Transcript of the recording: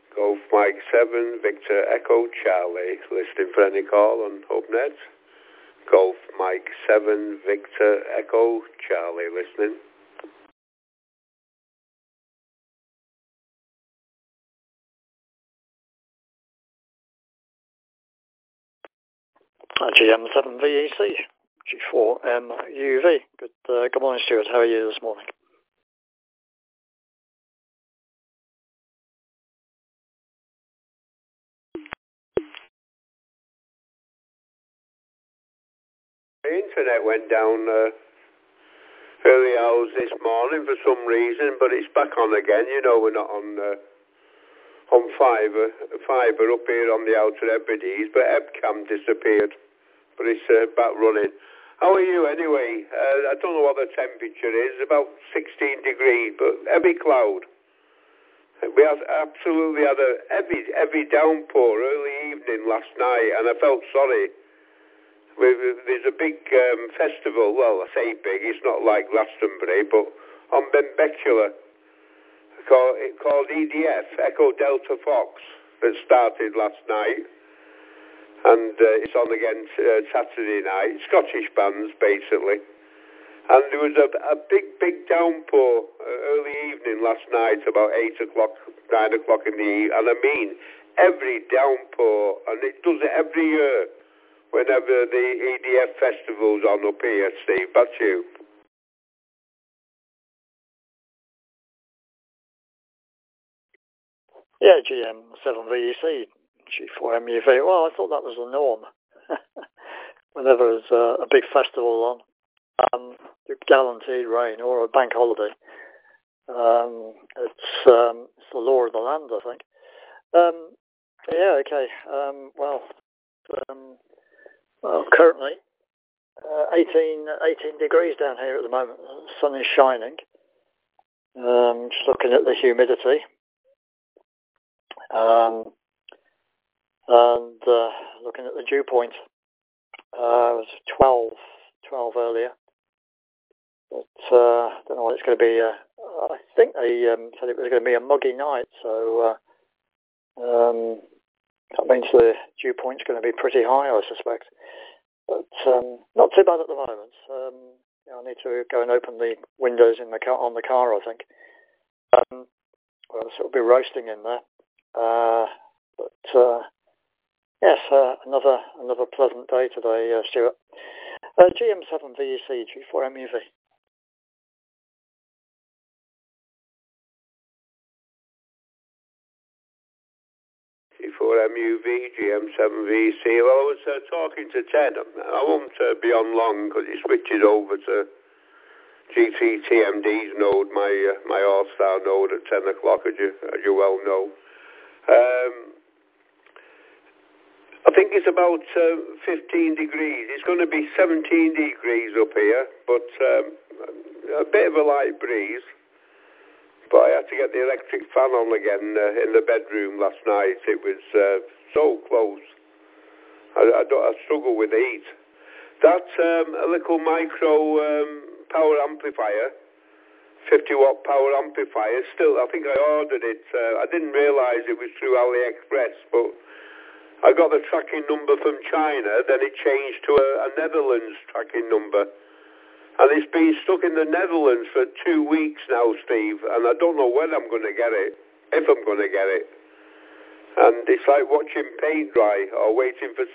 Golf Mike 7, Victor Echo Charlie, listening for any call on HopeNet. Golf Mike 7, Victor Echo Charlie, listening. GM7 VEC, G4M UV. Good morning, Stuart. How are you this morning? The internet went down early hours this morning for some reason, but it's back on again. You know, we're not on fibre up here on the Outer Hebrides, but Ebcam disappeared, but it's back running. How are you anyway? I don't know what the temperature is, about 16 degrees, but heavy cloud. We absolutely had a heavy downpour early evening last night, and I felt sorry. There's a big festival, well, I say big, it's not like Glastonbury, but on Benbecula, called EDF, Echo Delta Fox, that started last night, and it's on again Saturday night, Scottish bands, basically. And there was a big downpour early evening last night, about 8 o'clock, 9 o'clock in the evening, and I mean, every downpour, and it does it every year, whenever the EDF festival's on up here, Steve. That's you. Yeah, GM7 VEC, G4M UV. Well, I thought that was the norm. Whenever there's a big festival on, guaranteed rain or a bank holiday. It's the law of the land, I think. Yeah, okay. Well, currently 18 degrees down here at the moment. The sun is shining. Just looking at the humidity. And looking at the dew point. It was 12 earlier. But I don't know what it's going to be. I think they said it was going to be a muggy night, so that means the dew point's going to be pretty high, I suspect. But not too bad at the moment. I need to go and open the windows in the car, on the car, I think. Well, so it'll be roasting in there. Yes, another pleasant day today, Stuart. GM7 VEC, G4M UV. G4M UV, GM7 VEC. Well, I was talking to Ted. I won't be on long because he switches over to GTTMD's node, my All-Star node at 10 o'clock, as you well know. I think it's about 15 degrees. It's going to be 17 degrees up here, but a bit of a light breeze. But I had to get the electric fan on again in the bedroom last night. It was so close. I struggle with the heat. That's a little micro power amplifier, 50-watt power amplifier. Still, I think I ordered it. I didn't realise it was through AliExpress, but I got the tracking number from China. Then it changed to a Netherlands tracking number. And it's been stuck in the Netherlands for 2 weeks now, Steve, and I don't know when I'm going to get it, if I'm going to get it. And it's like watching paint dry or waiting for